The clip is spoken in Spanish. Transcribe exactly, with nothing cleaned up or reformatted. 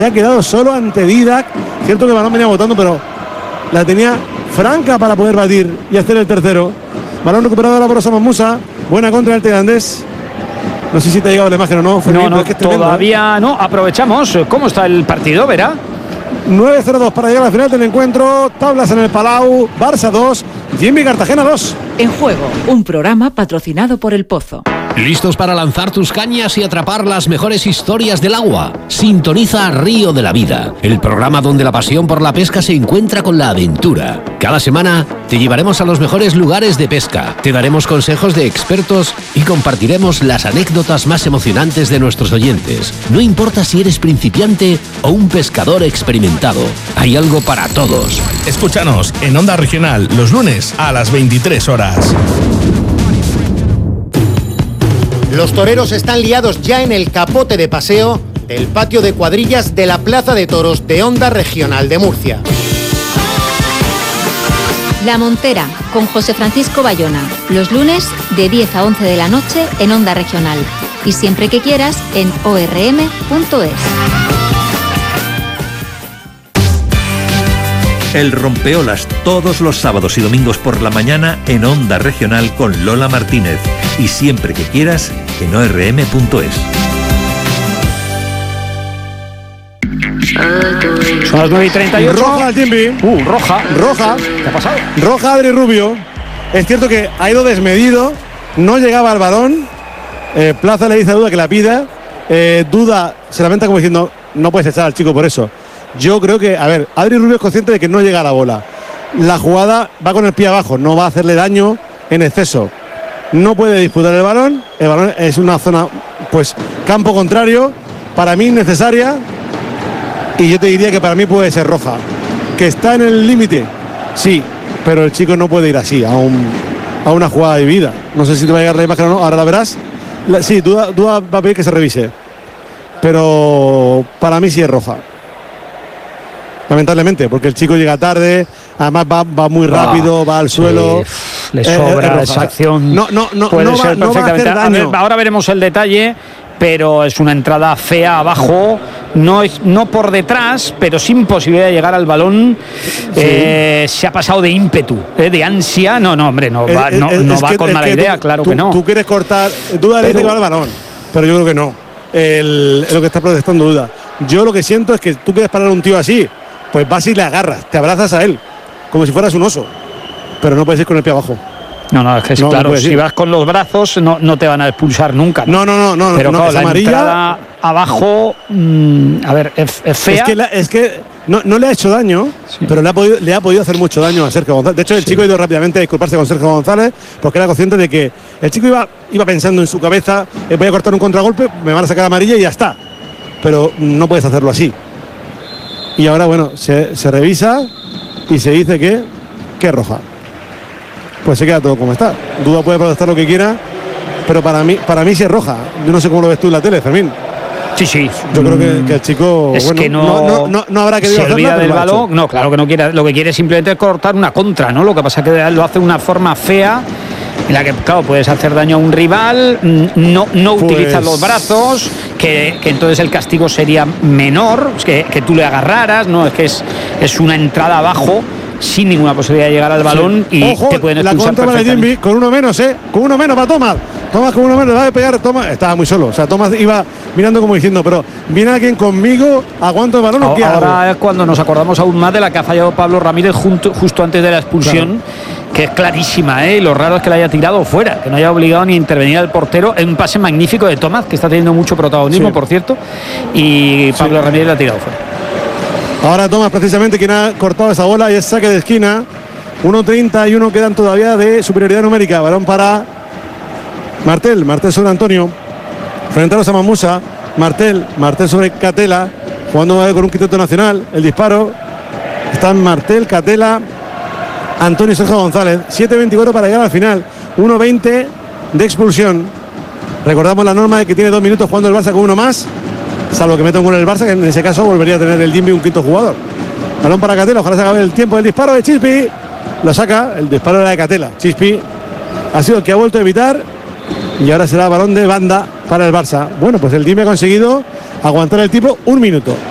ha quedado solo ante Didac. Cierto que el balón venía botando, pero la tenía franca para poder batir y hacer el tercero. Balón recuperado ahora por Osama Musa. Buena contra el tailandés. No sé si te ha llegado la imagen o no. No, no, es que todavía ¿eh? no. Aprovechamos. ¿Cómo está el partido, Vera? nueve cero dos para llegar al final del encuentro. Tablas en el Palau. Barça dos, Jimmy Cartagena dos. En Juego, un programa patrocinado por El Pozo. ¿Listos para lanzar tus cañas y atrapar las mejores historias del agua? Sintoniza Río de la Vida, el programa donde la pasión por la pesca se encuentra con la aventura. Cada semana te llevaremos a los mejores lugares de pesca, te daremos consejos de expertos y compartiremos las anécdotas más emocionantes de nuestros oyentes. No importa si eres principiante o un pescador experimentado, hay algo para todos. Escúchanos en Onda Regional los lunes a las veintitrés horas. Los toreros están liados ya en el capote de paseo del patio de cuadrillas de la Plaza de Toros de Onda Regional de Murcia. La Montera, con José Francisco Bayona, los lunes de diez a once de la noche en Onda Regional y siempre que quieras en o r m punto es. El Rompeolas todos los sábados y domingos por la mañana en Onda Regional con Lola Martínez y siempre que quieras en o r m punto es. Son las nueve y treinta y ocho. Roja al Timbi. Uh, roja. Roja. ¿Qué ha pasado? Roja Adri Rubio. Es cierto que ha ido desmedido. No llegaba al balón. Eh, Plaza le dice a Duda que la pida. Eh, Duda se lamenta como diciendo, no puedes echar al chico por eso. Yo creo que, a ver, Adri Rubio es consciente de que no llega a la bola. La jugada va con el pie abajo, no va a hacerle daño en exceso. No puede disputar el balón. El balón es una zona, pues, campo contrario. Para mí innecesaria. Y yo te diría que para mí puede ser roja. Que está en el límite, sí, pero el chico no puede ir así a, un, a una jugada de vida. No sé si te va a llegar la imagen o no, ahora la verás. La, sí, Duda, Duda va a pedir que se revise. Pero para mí sí es roja. Lamentablemente, porque el chico llega tarde, además va, va muy rápido, va al suelo. Sí, le sobra eh, esa acción. No, no, no, puede no, ser va, no va a hacer daño. A ver, ahora veremos el detalle, pero es una entrada fea abajo, no, es, no por detrás, pero sin posibilidad de llegar al balón. Sí. Eh, se ha pasado de ímpetu, eh, de ansia. No, no, hombre, no va, no, no va que, con mala idea, tú, claro tú, que no. Tú quieres cortar, Duda le dice que va al balón, pero yo creo que no. El, es lo que está protestando Duda. Yo lo que siento es que tú quieres parar a un tío así, pues vas y le agarras, te abrazas a él, como si fueras un oso, pero no puedes ir con el pie abajo. No, no, es que es no, claro, no si vas con los brazos no, no te van a expulsar nunca. No, no, no, no. Pero no, claro, es la amarilla. Entrada abajo, mmm, a ver, es, es fea. Es que, la, es que no, no le ha hecho daño, sí. pero le ha, podido, le ha podido hacer mucho daño a Sergio González. De hecho, el sí. chico ha ido rápidamente a disculparse con Sergio González porque era consciente de que el chico iba, iba pensando en su cabeza, eh, voy a cortar un contragolpe, me van a sacar amarilla y ya está. Pero no puedes hacerlo así. Y ahora, bueno, se, se revisa y se dice que, que es roja. Pues se queda todo como está. Duda puede protestar lo que quiera, pero para mí, para mí sí es roja. Yo no sé cómo lo ves tú en la tele, Fermín. Sí, sí. Yo creo que, que el chico es bueno, que no, no, no, no, no habrá querido se hacerla, olvida del lo balón. No, claro que no quiere. Lo que quiere es simplemente cortar una contra, ¿no? Lo que pasa es que lo hace de una forma fea, en la que, claro, puedes hacer daño a un rival, no, no pues... utilizas los brazos, que, que entonces el castigo sería menor, que, que tú le agarraras, ¿no? Es que es, es una entrada abajo sin ninguna posibilidad de llegar al balón, sí. y Ojo, te pueden expulsar la contra de con uno menos, ¿eh? Con uno menos para Tomás. Tomás con uno menos, le va a pegar, Tomás estaba muy solo. O sea, Tomás iba mirando como diciendo, pero viene alguien conmigo, aguanto el balón o qué hago. Ahora es cuando nos acordamos aún más de la que ha fallado Pablo Ramírez junto, justo antes de la expulsión, claro. que es clarísima, ¿eh? Y lo raro es que la haya tirado fuera, que no haya obligado ni a intervenir al portero. Es un pase magnífico de Tomás, que está teniendo mucho protagonismo, sí. por cierto, y Pablo sí. Ramírez la ha tirado fuera. Ahora Tomás precisamente quien ha cortado esa bola y es saque de esquina. uno treinta y uno quedan todavía de superioridad numérica. Balón para Martel. Martel sobre Antonio. Frente a los Amamusa. Martel. Martel sobre Catela. Jugando con un quinteto nacional. El disparo. Están Martel, Catela, Antonio y Sergio González. siete veinticuatro para llegar al final. uno veinte de expulsión. Recordamos la norma de que tiene dos minutos jugando el Barça con uno más. Salvo que meta un gol el Barça, que en ese caso volvería a tener el Jimmy un quinto jugador. Balón para Catela, ojalá se acabe el tiempo del disparo de Chispi. Lo saca, el disparo era de Catela. Chispi ha sido el que ha vuelto a evitar. Y ahora será balón de banda para el Barça. Bueno, pues el Jimmy ha conseguido aguantar el tipo un minuto.